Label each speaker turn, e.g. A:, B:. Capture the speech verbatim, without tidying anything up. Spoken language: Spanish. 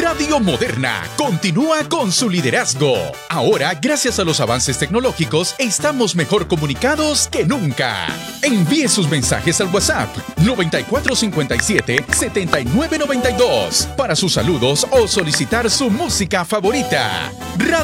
A: Radio Moderna continúa con su liderazgo. Ahora, gracias a los avances tecnológicos, estamos mejor comunicados que nunca. Envíe sus mensajes al WhatsApp noventa y cuatro cincuenta y siete, setenta y nueve noventa y dos para sus saludos o solicitar su música favorita.